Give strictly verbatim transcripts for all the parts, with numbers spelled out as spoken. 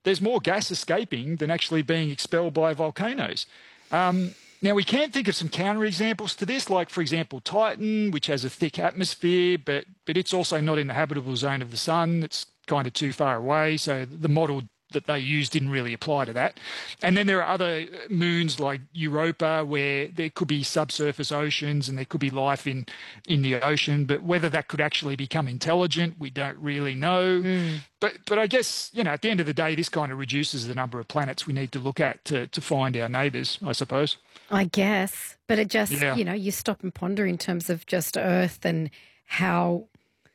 there's more gas escaping than actually being expelled by volcanoes. Um, now, we can think of some counterexamples to this, like, for example, Titan, which has a thick atmosphere, but, but it's also not in the habitable zone of the sun. It's kind of too far away, so the model that they used didn't really apply to that. And then there are other moons like Europa where there could be subsurface oceans and there could be life in, in the ocean, but whether that could actually become intelligent, we don't really know. Mm. But but I guess, you know, at the end of the day, this kind of reduces the number of planets we need to look at to, to find our neighbours, I suppose. I guess. But it just, yeah. you know, you stop and ponder in terms of just Earth and how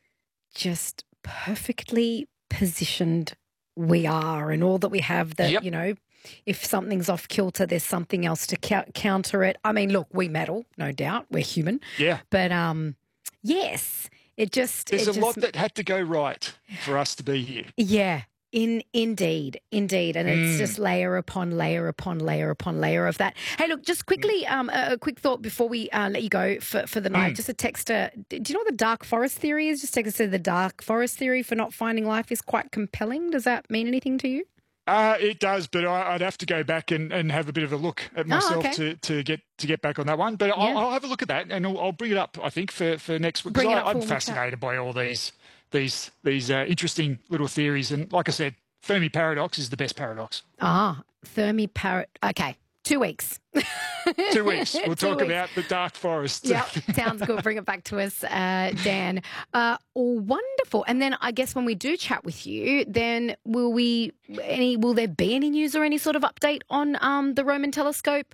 just perfectly positioned we are and all that we have that, yep. you know, if something's off kilter, there's something else to ca- counter it. I mean, look, we meddle, no doubt. We're human. Yeah. But, um, yes, it just... There's it a just, lot that had to go right for us to be here. Yeah. In Indeed, indeed. And it's mm. just layer upon layer upon layer upon layer of that. Hey, look, just quickly, um, a, a quick thought before we uh, let you go for, for the night. Mm. Just a texter. Do you know what the dark forest theory is? Just take us to the dark forest theory for not finding life is quite compelling. Does that mean anything to you? Uh, it does, but I, I'd have to go back and, and have a bit of a look at myself oh, okay. to, to get to get back on that one. But yeah. I'll, I'll have a look at that and I'll, I'll bring it up, I think, for, for next week. Because I'm fascinated by all these these these uh, interesting little theories. And like I said, Fermi paradox is the best paradox. Ah, Fermi paradox. Okay, two weeks. Two weeks. We'll Two talk weeks. about the dark forest. Yeah, sounds good. Bring it back to us, uh, Dan. Uh, wonderful. And then I guess when we do chat with you, then will we any will there be any news or any sort of update on um, the Roman telescope?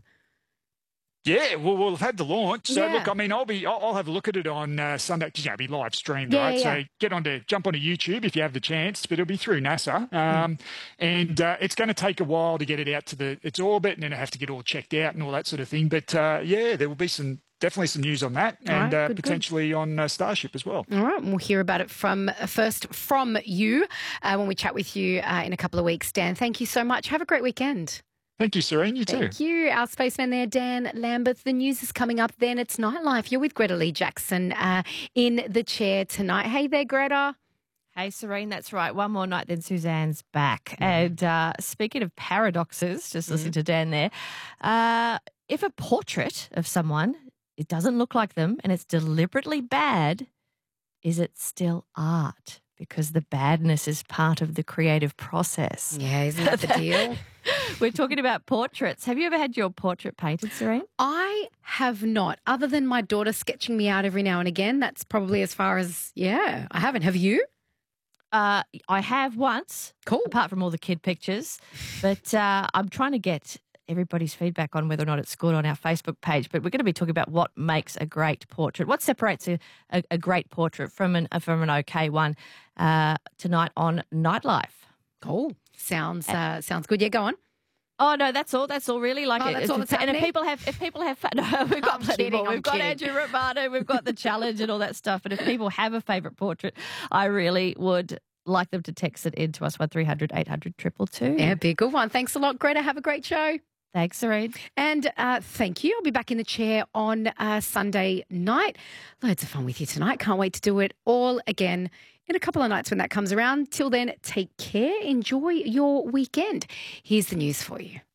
Yeah, well, we'll have had the launch. So, yeah. look, I mean, I'll be, I'll, I'll have a look at it on uh, Sunday because you know, it'll be live streamed, yeah, right? Yeah. So, get on to jump onto YouTube if you have the chance, but it'll be through NASA, um, mm. and uh, it's going to take a while to get it out to the its orbit, and then I have to get all checked out and all that sort of thing. But uh, yeah, there will be some definitely some news on that, all and right, uh, good, potentially good. on uh, Starship as well. All right, we'll hear about it from first from you uh, when we chat with you uh, in a couple of weeks. Dan, thank you so much. Have a great weekend. Thank you, Serene. You too. Thank you. Our spaceman there, Dan Lambert. The news is coming up then. It's Nightlife. You're with Greta Lee Jackson uh, in the chair tonight. Hey there, Greta. Hey, Serene, that's right. One more night, then Suzanne's back. Mm-hmm. And uh, speaking of paradoxes, just listening mm-hmm. to Dan there, uh, if a portrait of someone, it doesn't look like them and it's deliberately bad, is it still art? Because the badness is part of the creative process. Yeah, isn't that the deal? We're talking about portraits. Have you ever had your portrait painted, Serene? I have not, other than my daughter sketching me out every now and again. That's probably as far as, yeah, I haven't. Have you? Uh, I have once. Cool. Apart from all the kid pictures. But uh, I'm trying to get everybody's feedback on whether or not it's good on our Facebook page. But we're going to be talking about what makes a great portrait. What separates a, a, a great portrait from an, from an okay one uh, tonight on Nightlife. Cool. Sounds uh, sounds good. Yeah, go on. Oh no, that's all. That's all. Really, like oh, that's all that's and happening? if people have, if people have, no, we've got I'm plenty kidding, more. We've I'm got kidding. Andrew Romano, we've got the challenge and all that stuff. But if people have a favourite portrait, I really would like them to text it in to us one three hundred eight hundred two two two. Yeah, be a good one. Thanks a lot, Greta. Have a great show. Thanks, Serene. And uh, thank you. I'll be back in the chair on uh, Sunday night. Loads of fun with you tonight. Can't wait to do it all again in a couple of nights when that comes around. Till then, take care. Enjoy your weekend. Here's the news for you.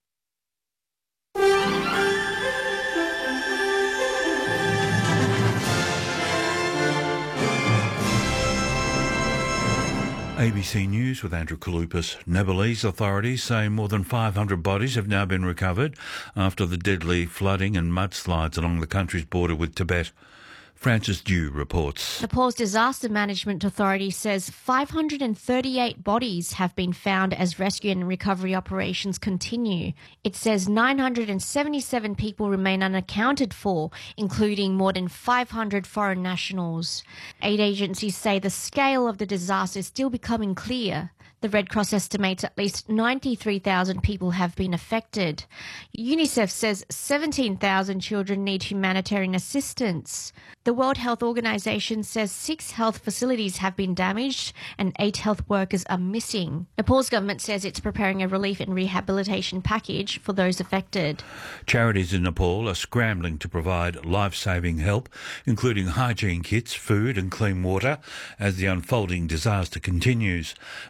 A B C News with Andrew Kalupas. Nepalese authorities say more than five hundred bodies have now been recovered after the deadly flooding and mudslides along the country's border with Tibet. Frances Dew reports. Nepal's Disaster Management Authority says five hundred thirty-eight bodies have been found as rescue and recovery operations continue. It says nine hundred seventy-seven people remain unaccounted for, including more than five hundred foreign nationals. Aid agencies say the scale of the disaster is still becoming clear. The Red Cross estimates at least ninety-three thousand people have been affected. UNICEF says seventeen thousand children need humanitarian assistance. The World Health Organization says six health facilities have been damaged and eight health workers are missing. Nepal's government says it's preparing a relief and rehabilitation package for those affected. Charities in Nepal are scrambling to provide life-saving help, including hygiene kits, food and clean water, as the unfolding disaster continues. Matt Tin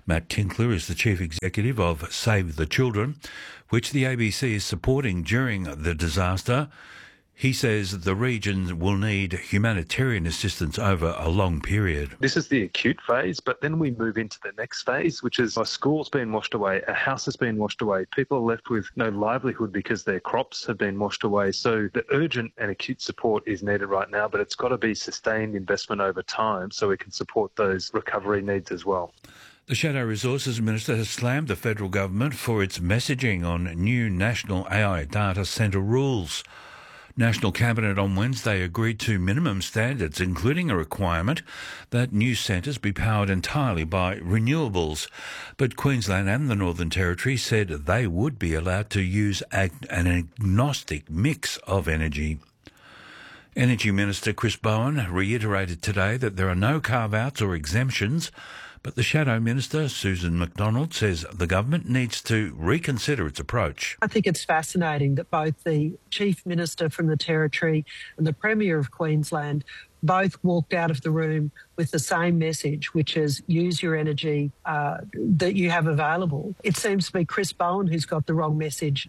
Tinkler is the chief executive of Save the Children, which the A B C is supporting during the disaster. He says the region will need humanitarian assistance over a long period. This is the acute phase, but then we move into the next phase, which is a school's been washed away, a house has been washed away, people are left with no livelihood because their crops have been washed away. So the urgent and acute support is needed right now, but it's got to be sustained investment over time so we can support those recovery needs as well. The Shadow Resources Minister has slammed the federal government for its messaging on new national A I data centre rules. National Cabinet on Wednesday agreed to minimum standards, including a requirement that new centres be powered entirely by renewables. But Queensland and the Northern Territory said they would be allowed to use an agnostic mix of energy. Energy Minister Chris Bowen reiterated today that there are no carve-outs or exemptions, but the Shadow Minister, Susan McDonald, says the government needs to reconsider its approach. I think it's fascinating that both the Chief Minister from the Territory and the Premier of Queensland both walked out of the room with the same message, which is use your energy uh, that you have available. It seems to be Chris Bowen who's got the wrong message.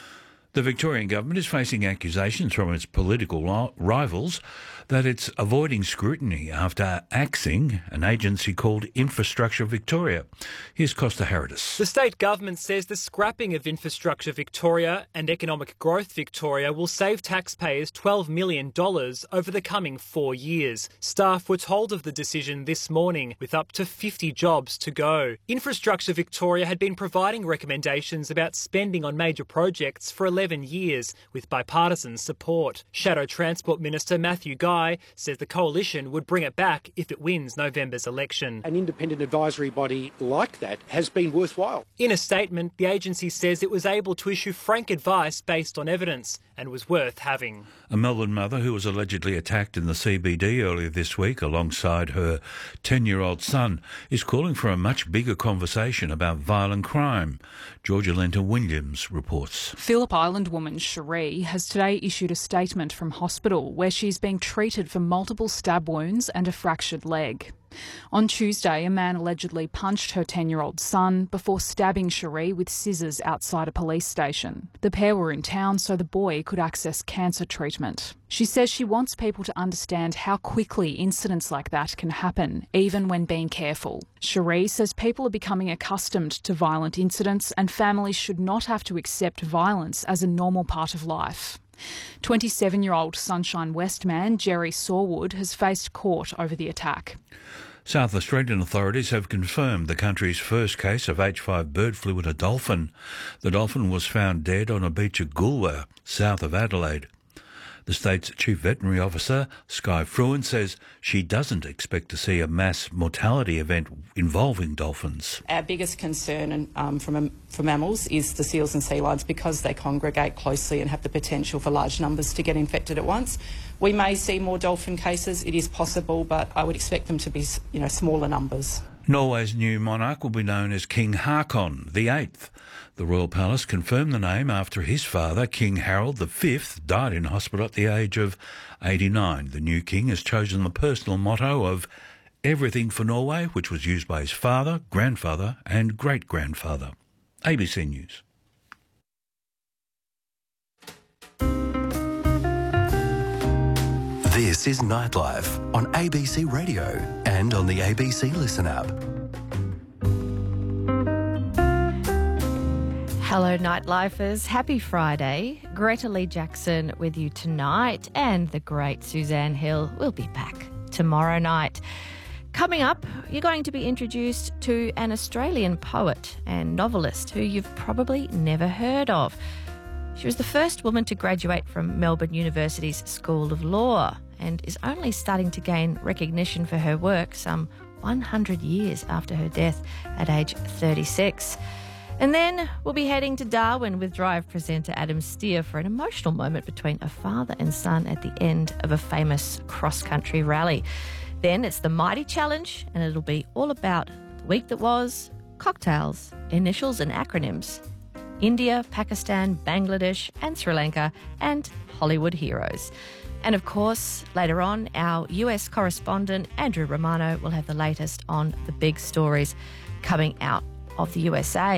The Victorian government is facing accusations from its political rivals that it's avoiding scrutiny after axing an agency called Infrastructure Victoria. Here's Costa Herodis. The state government says the scrapping of Infrastructure Victoria and Economic Growth Victoria will save taxpayers twelve million dollars over the coming four years. Staff were told of the decision this morning, with up to fifty jobs to go. Infrastructure Victoria had been providing recommendations about spending on major projects for eleven years, with bipartisan support. Shadow Transport Minister Matthew Guy says the coalition would bring it back if it wins November's election. An independent advisory body like that has been worthwhile. In a statement, the agency says it was able to issue frank advice based on evidence and was worth having. A Melbourne mother who was allegedly attacked in the C B D earlier this week alongside her ten-year-old son is calling for a much bigger conversation about violent crime. Georgia Lenta Williams reports. Phillip Island woman Cherie has today issued a statement from hospital where she's being treated for multiple stab wounds and a fractured leg. On Tuesday, a man allegedly punched her ten-year-old son before stabbing Cherie with scissors outside a police station. The pair were in town so the boy could access cancer treatment. She says she wants people to understand how quickly incidents like that can happen, even when being careful. Cherie says people are becoming accustomed to violent incidents and families should not have to accept violence as a normal part of life. twenty-seven-year-old Sunshine West man Jerry Sawwood has faced court over the attack. South Australian authorities have confirmed the country's first case of H five bird flu in a dolphin. The dolphin was found dead on a beach at Goolwa, south of Adelaide. The state's chief veterinary officer, Sky Fruin, says she doesn't expect to see a mass mortality event involving dolphins. Our biggest concern um, from, for mammals is the seals and sea lions because they congregate closely and have the potential for large numbers to get infected at once. We may see more dolphin cases, it is possible, but I would expect them to be, you know, smaller numbers. Norway's new monarch will be known as King Haakon the Eighth. The Royal Palace confirmed the name after his father, King Harold the Fifth, died in hospital at the age of eighty-nine. The new king has chosen the personal motto of Everything for Norway, which was used by his father, grandfather and great-grandfather. A B C News. This is Nightlife on A B C Radio and on the A B C Listen app. Hello, Nightlifers. Happy Friday. Greta Lee Jackson with you tonight, and the great Suzanne Hill will be back tomorrow night. Coming up, you're going to be introduced to an Australian poet and novelist who you've probably never heard of. She was the first woman to graduate from Melbourne University's School of Law and is only starting to gain recognition for her work some one hundred years after her death at age thirty-six. And then we'll be heading to Darwin with Drive presenter Adam Steer for an emotional moment between a father and son at the end of a famous cross-country rally. Then it's the Mighty Challenge, and it'll be all about the week that was, cocktails, initials and acronyms, India, Pakistan, Bangladesh and Sri Lanka, and Hollywood heroes. And of course, later on, our U S correspondent Andrew Romano will have the latest on the big stories coming out of the U S A.